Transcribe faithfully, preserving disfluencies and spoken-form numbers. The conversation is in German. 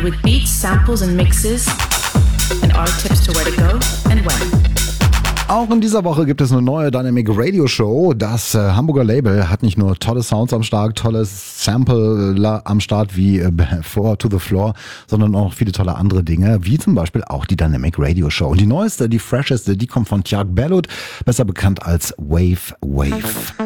filled with beats, samples and mixes and our tips to where to go and when. Auch in dieser Woche gibt es eine neue Dynamic Radio Show. Das äh, Hamburger Label hat nicht nur tolle Sounds am Start, tolles Sample äh, am Start wie äh, Four to the Floor, sondern auch viele tolle andere Dinge, wie zum Beispiel auch die Dynamic Radio Show. Und die neueste, die fresheste, die kommt von Tjark Bellot, besser bekannt als Wave Wave.